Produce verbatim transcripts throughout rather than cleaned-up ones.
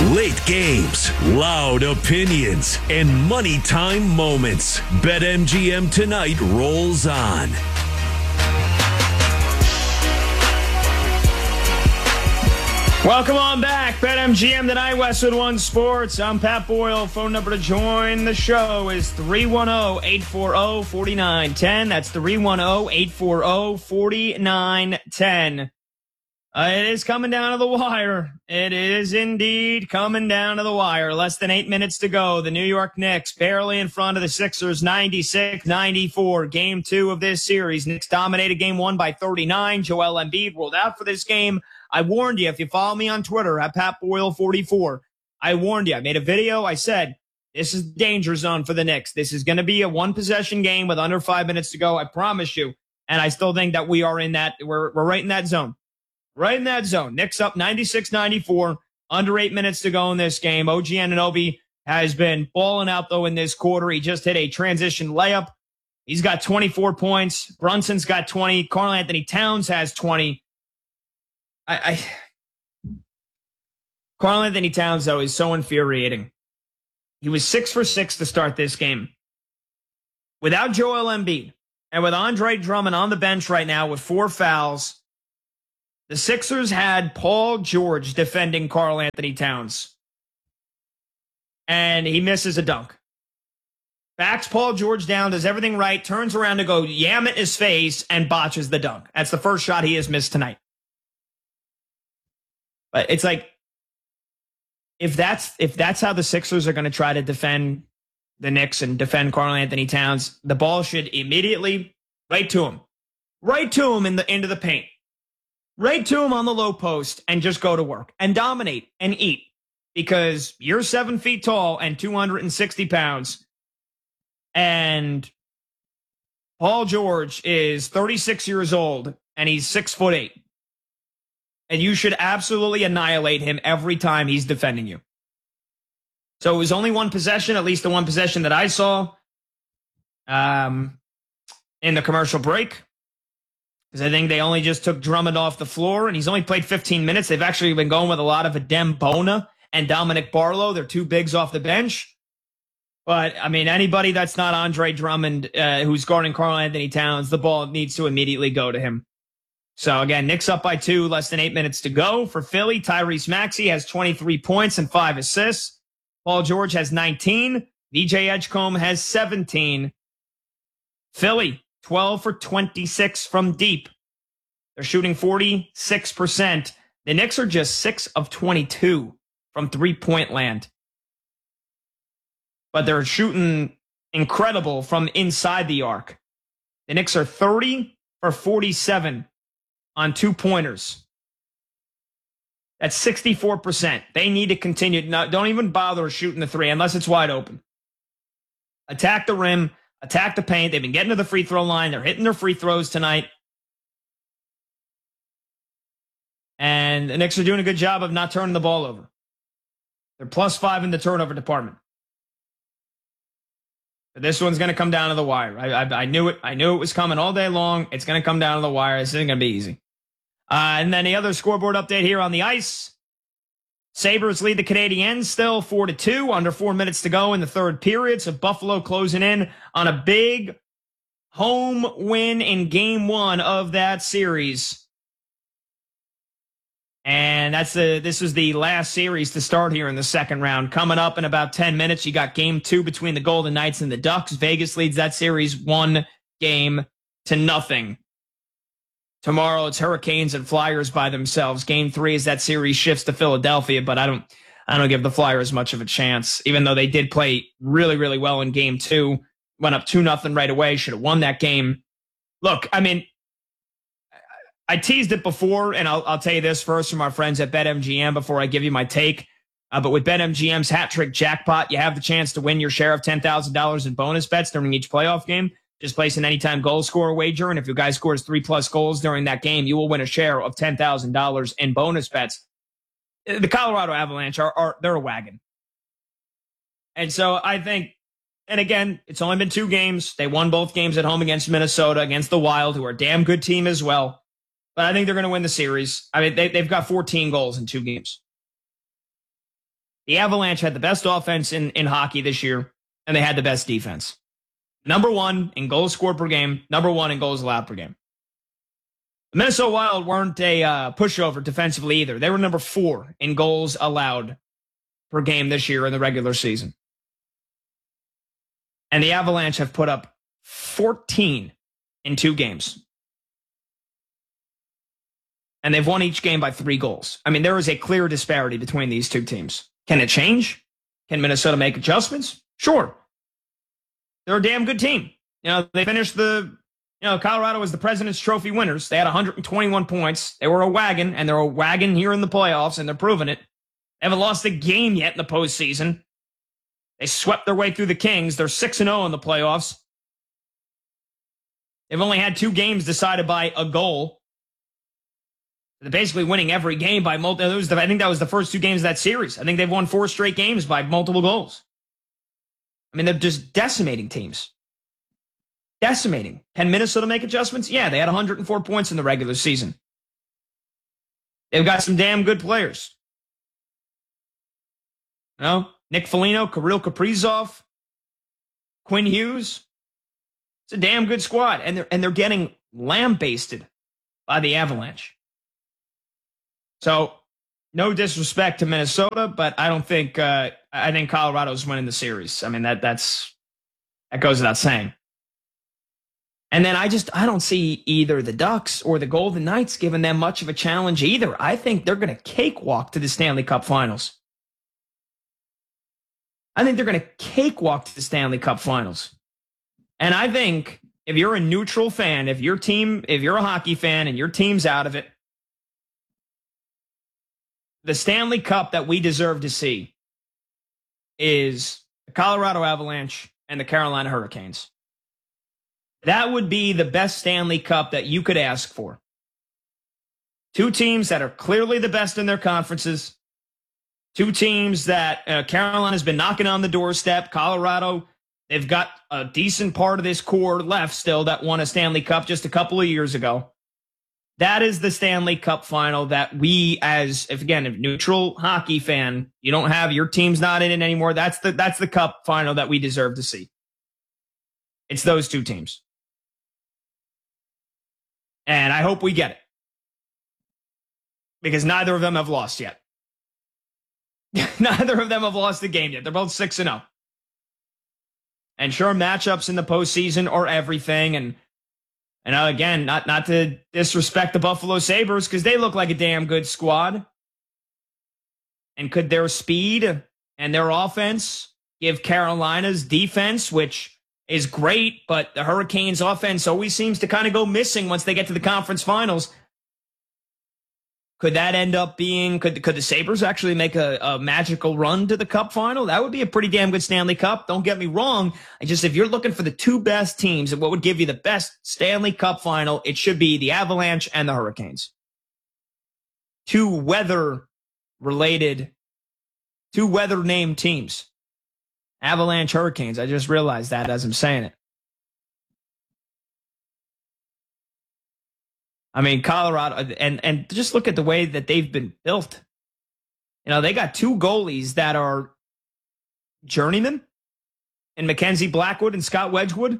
Late games, loud opinions, and money time moments. BetMGM Tonight rolls on. Welcome on back. BetMGM Tonight, Westwood One Sports. I'm Pat Boyle. Phone number to join the show is three one zero, eight four zero, four nine one zero. That's three one zero, eight four zero, four nine one zero. Uh, it is coming down to the wire. It is indeed coming down to the wire. Less than eight minutes to go. The New York Knicks barely in front of the Sixers, ninety-six ninety-four. Game two of this series. Knicks dominated game one by thirty-nine. Joel Embiid ruled out for this game. I warned you, if you follow me on Twitter, at Pat Boyle forty-four, I warned you. I made a video. I said, this is danger zone for the Knicks. This is going to be a one-possession game with under five minutes to go. I promise you. And I still think that we are in that. We're, we're right in that zone. Right in that zone. Knicks up ninety-six ninety-four, under eight minutes to go in this game. O G Anunoby has been balling out, though, in this quarter. He just hit a transition layup. He's got twenty-four points. Brunson's got twenty. Karl-Anthony Towns has twenty. I, I Karl-Anthony Towns, though, is so infuriating. He was six for six to start this game. Without Joel Embiid and with Andre Drummond on the bench right now with four fouls, the Sixers had Paul George defending Karl-Anthony Towns. And he misses a dunk. Backs Paul George down, does everything right, turns around to go yam at his face, and botches the dunk. That's the first shot he has missed tonight. But it's like, if that's if that's how the Sixers are going to try to defend the Knicks and defend Karl-Anthony Towns, the ball should immediately right to him. Right to him in the into the paint. Right to him on the low post and just go to work and dominate and eat, because you're seven feet tall and two hundred sixty pounds. And Paul George is thirty-six years old and he's six foot eight. And you should absolutely annihilate him every time he's defending you. So it was only one possession, at least the one possession that I saw um, in the commercial break. Because I think they only just took Drummond off the floor, and he's only played fifteen minutes. They've actually been going with a lot of Adem Bona and Dominic Barlow. They're two bigs off the bench. But, I mean, anybody that's not Andre Drummond, uh, who's guarding Karl-Anthony Towns, the ball needs to immediately go to him. So, again, Knicks up by two, less than eight minutes to go. For Philly, Tyrese Maxey has twenty-three points and five assists. Paul George has nineteen. V J Edgecombe has seventeen. Philly, twelve for twenty-six from deep. They're shooting forty-six percent. The Knicks are just six of twenty-two from three-point land. But they're shooting incredible from inside the arc. The Knicks are thirty for forty-seven on two-pointers. That's sixty-four percent. They need to continue. No, don't even bother shooting the three unless it's wide open. Attack the rim. Attack the paint. They've been getting to the free throw line. They're hitting their free throws tonight. And the Knicks are doing a good job of not turning the ball over. They're plus five in the turnover department. But this one's going to come down to the wire. I, I, I knew it. I knew it was coming all day long. It's going to come down to the wire. This isn't going to be easy. Uh, and then the other scoreboard update here on the ice. Sabres lead the Canadiens still four to two, under four minutes to go in the third period. So Buffalo closing in on a big home win in game one of that series. And that's the this was the last series to start here in the second round. Coming up in about ten minutes, you got game two between the Golden Knights and the Ducks. Vegas leads that series one game to nothing. Tomorrow it's Hurricanes and Flyers by themselves. Game three is that series shifts to Philadelphia, but I don't I don't give the Flyers much of a chance, even though they did play really, really well in game two. Went up two nothing right away. Should have won that game. Look, I mean, I teased it before, and I'll, I'll tell you this first from our friends at BetMGM before I give you my take. Uh, but with BetMGM's hat trick jackpot, you have the chance to win your share of ten thousand dollars in bonus bets during each playoff game. Just place an anytime goal scorer wager, and if your guy scores three-plus goals during that game, you will win a share of ten thousand dollars in bonus bets. The Colorado Avalanche, are, are they're a wagon. And so I think, and again, it's only been two games. They won both games at home against Minnesota, against the Wild, who are a damn good team as well. But I think they're going to win the series. I mean, they, they've got fourteen goals in two games. The Avalanche had the best offense in, in hockey this year, and they had the best defense. Number one in goals scored per game, number one in goals allowed per game. The Minnesota Wild weren't a uh, pushover defensively either. They were number four in goals allowed per game this year in the regular season. And the Avalanche have put up fourteen in two games. And they've won each game by three goals. I mean, there is a clear disparity between these two teams. Can it change? Can Minnesota make adjustments? Sure. They're a damn good team. You know, they finished the, you know, Colorado was the President's Trophy winners. They had one hundred twenty-one points. They were a wagon, and they're a wagon here in the playoffs, and they're proving it. They haven't lost a game yet in the postseason. They swept their way through the Kings. They're six and oh in the playoffs. They've only had two games decided by a goal. They're basically winning every game by multiple. I think that was the first two games of that series. I think they've won four straight games by multiple goals. I mean, they're just decimating teams. Decimating. Can Minnesota make adjustments? Yeah, they had one hundred four points in the regular season. They've got some damn good players. You know, Nick Foligno, Kirill Kaprizov, Quinn Hughes. It's a damn good squad, and they're and they're getting lambasted by the Avalanche. So, no disrespect to Minnesota, but I don't think uh, I think Colorado's winning the series. I mean that that's that goes without saying. And then I just I don't see either the Ducks or the Golden Knights giving them much of a challenge either. I think they're going to cakewalk to the Stanley Cup Finals. I think they're going to cakewalk to the Stanley Cup Finals. And I think if you're a neutral fan, if your team, if you're a hockey fan and your team's out of it, the Stanley Cup that we deserve to see is the Colorado Avalanche and the Carolina Hurricanes. That would be the best Stanley Cup that you could ask for. Two teams that are clearly the best in their conferences. Two teams that uh, Carolina's been knocking on the doorstep. Colorado, they've got a decent part of this core left still that won a Stanley Cup just a couple of years ago. That is the Stanley Cup final that we, as, if again, a neutral hockey fan, you don't have, your team's not in it anymore. That's the, that's the cup final that we deserve to see. It's those two teams. And I hope we get it. Because neither of them have lost yet. Neither of them have lost a game yet. They're both six and oh. And sure, matchups in the postseason are everything. And, and uh, again, not, not to disrespect the Buffalo Sabres, because they look like a damn good squad. And could their speed and their offense give Carolina's defense, which is great, but the Hurricanes' offense always seems to kind of go missing once they get to the conference finals. Could that end up being, could, could the Sabres actually make a, a magical run to the Cup final? That would be a pretty damn good Stanley Cup. Don't get me wrong. I just, if you're looking for the two best teams and what would give you the best Stanley Cup final, it should be the Avalanche and the Hurricanes. Two weather-related, two weather-named teams. Avalanche, Hurricanes. I just realized that as I'm saying it. I mean, Colorado, and, and just look at the way that they've been built. You know, they got two goalies that are journeymen in Mackenzie Blackwood and Scott Wedgwood.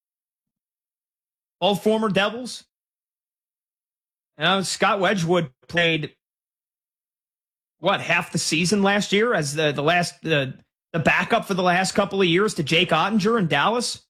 Both former Devils. You know, Scott Wedgwood played, what, half the season last year as the, the last, the, the backup for the last couple of years to Jake Ottinger in Dallas.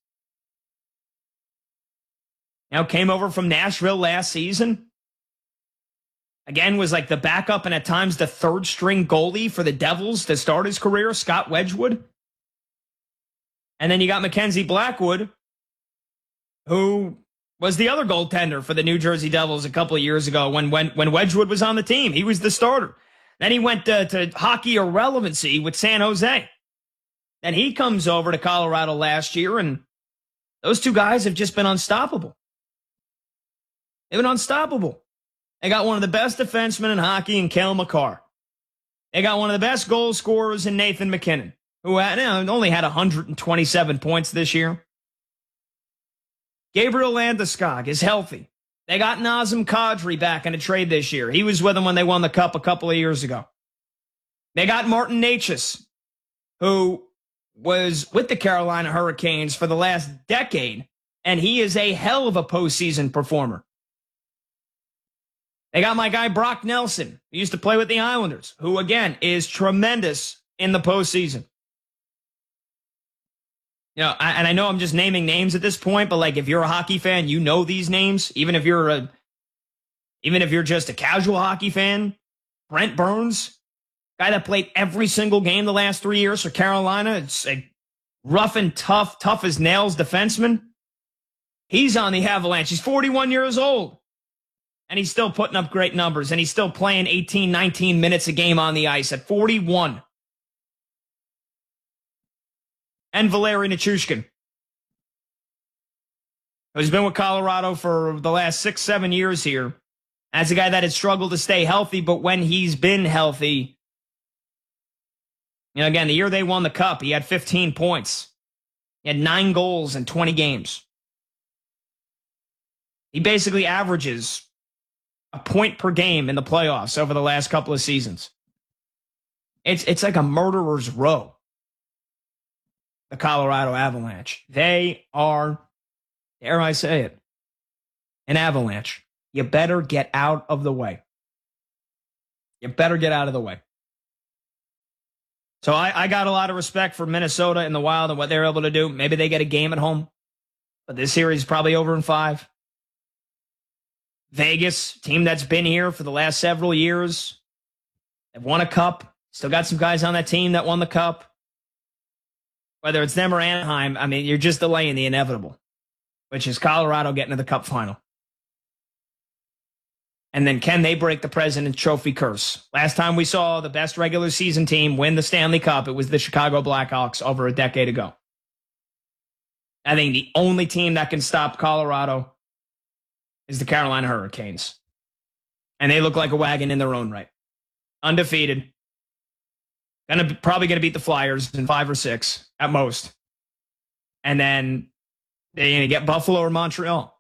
Now came over from Nashville last season. Again, was like the backup and at times the third string goalie for the Devils to start his career, Scott Wedgwood. And then you got Mackenzie Blackwood, who was the other goaltender for the New Jersey Devils a couple of years ago when, when, when Wedgwood was on the team. He was the starter. Then he went to, to hockey irrelevancy with San Jose. Then he comes over to Colorado last year, and those two guys have just been unstoppable. They've been unstoppable. They got one of the best defensemen in hockey in Cale Makar. They got one of the best goal scorers in Nathan MacKinnon, who had, you know, only had one hundred twenty-seven points this year. Gabriel Landeskog is healthy. They got Nazem Kadri back in a trade this year. He was with them when they won the Cup a couple of years ago. They got Martin Necas, who was with the Carolina Hurricanes for the last decade, and he is a hell of a postseason performer. They got my guy Brock Nelson, who used to play with the Islanders, who, again, is tremendous in the postseason. You know, I, and I know I'm just naming names at this point, but like if you're a hockey fan, you know these names. Even if you're a, even if you're just a casual hockey fan, Brent Burns, guy that played every single game the last three years for Carolina. It's a rough and tough, tough as nails defenseman. He's on the Avalanche. He's forty-one years old. And he's still putting up great numbers. And he's still playing eighteen, nineteen minutes a game on the ice at forty-one. And Valeri Nichushkin, who's been with Colorado for the last six, seven years here. As a guy that had struggled to stay healthy, but when he's been healthy, you know, again, the year they won the Cup, he had fifteen points. He had nine goals in twenty games. He basically averages a point per game in the playoffs over the last couple of seasons. It's it's like a murderer's row, the Colorado Avalanche. They are, dare I say it, an avalanche. You better get out of the way. You better get out of the way. So I, I got a lot of respect for Minnesota and the Wild and what they're able to do. Maybe they get a game at home, but this series is probably over in five. Vegas, team that's been here for the last several years. They've won a cup. Still got some guys on that team that won the cup. Whether it's them or Anaheim, I mean, you're just delaying the inevitable, which is Colorado getting to the Cup final. And then can they break the President's Trophy curse? Last time we saw the best regular season team win the Stanley Cup, it was the Chicago Blackhawks over a decade ago. I think the only team that can stop Colorado is the Carolina Hurricanes. And they look like a wagon in their own right. Undefeated. Gonna be, probably going to beat the Flyers in five or six at most. And then they're going to get Buffalo or Montreal.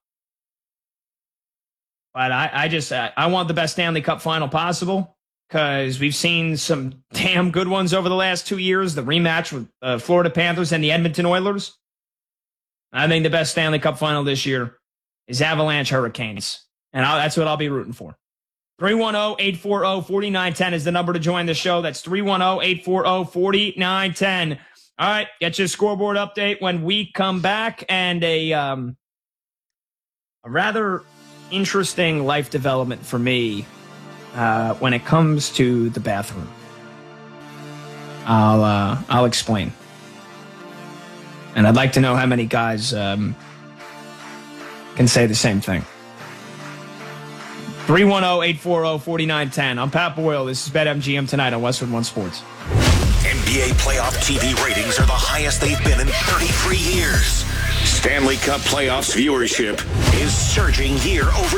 But I, I just, I want the best Stanley Cup final possible because we've seen some damn good ones over the last two years. The rematch with uh, Florida Panthers and the Edmonton Oilers. I think the best Stanley Cup final this year is Avalanche Hurricanes. And I'll, that's what I'll be rooting for. three one zero, eight four zero, four nine one zero is the number to join the show. That's three one zero, eight four zero, four nine one zero. All right, get your scoreboard update when we come back. And a, um, a rather interesting life development for me uh, when it comes to the bathroom. I'll, uh, I'll explain. And I'd like to know how many guys um, can say the same thing. three one zero, eight four zero, four nine one zero. I'm Pat Boyle. This is BetMGM tonight on Westwood One Sports. N B A playoff T V ratings are the highest they've been in thirty-three years. Stanley Cup playoffs viewership is surging year over